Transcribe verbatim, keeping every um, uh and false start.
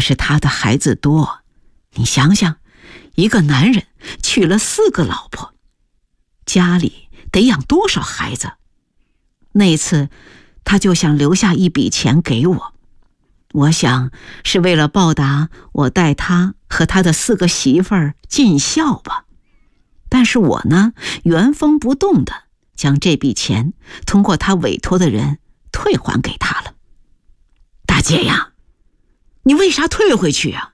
是他的孩子多，你想想，一个男人娶了四个老婆，家里得养多少孩子？那次他就想留下一笔钱给我，我想是为了报答我带他和他的四个媳妇儿尽孝吧。但是我呢，原封不动的将这笔钱通过他委托的人退还给他了。大姐呀，你为啥退回去啊？